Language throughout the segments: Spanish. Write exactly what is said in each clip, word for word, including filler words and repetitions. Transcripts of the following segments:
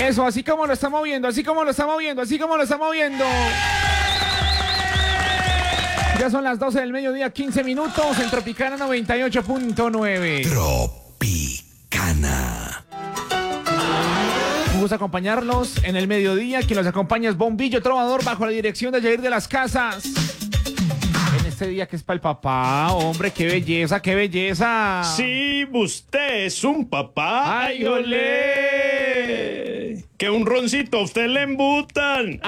Eso, así como lo está moviendo, así como lo está moviendo, así como lo está moviendo. Ya son las doce del mediodía, quince minutos en Tropicana noventa y ocho punto nueve. Tropicana. Me gusta acompañarlos en el mediodía. Quien los acompaña es Bombillo Trovador bajo la dirección de Jair de las Casas. En este día que es para el papá, hombre, qué belleza, qué belleza. Sí, usted es un papá. ¡Ay, olé! Que un roncito a usted le embutan.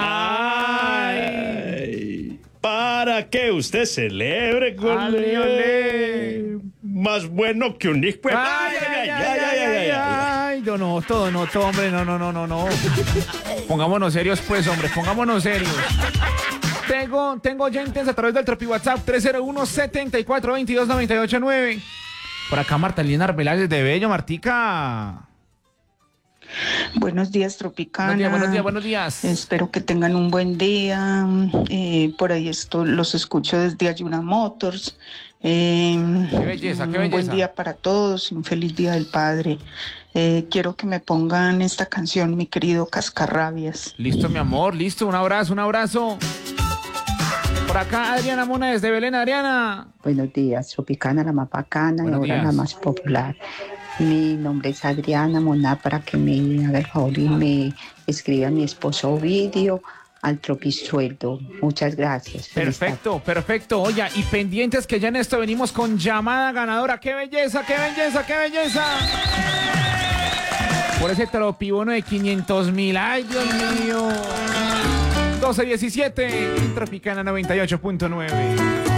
¡Ay! Para que usted celebre con ¡Ale, olé! Más bueno que un hijo. ¡Ay, ay, ay, ay, ay, ay, ay! No, no, todo, no, todo, hombre, no, no, no, no, no. Pongámonos serios, pues, hombre, pongámonos serios. Tengo, tengo oyentes a través del Tropi WhatsApp tres cero uno, siete cuatro, dos dos, nueve ocho nueve. Por acá Marta Elena Arbeláez de Bello, Martica. Buenos días, Tropicana. Buenos días, buenos días, buenos días. Espero que tengan un buen día. Eh, por ahí esto los escucho desde Ayuna Motors. Eh, qué belleza, qué belleza. Un buen día para todos, un feliz día del Padre. Eh, quiero que me pongan esta canción, mi querido Cascarrabias. Listo, mi amor, listo, un abrazo, un abrazo. Por acá Adriana Mona desde Belén, Adriana. Buenos días, Tropicana, la más bacana Buenos y ahora días. la más popular. Mi nombre es Adriana Mona, para que me haga el favor y me escriba a mi esposo Ovidio al Tropisueldo. Muchas gracias. Feliz Perfecto, perfecto. Oye, y pendientes que ya en esto venimos con llamada ganadora. ¡Qué belleza, qué belleza, qué belleza! Por ese tropibono de quinientos mil. ¡Ay, Dios mío! doce diecisiete, Tropicana noventa y ocho punto nueve.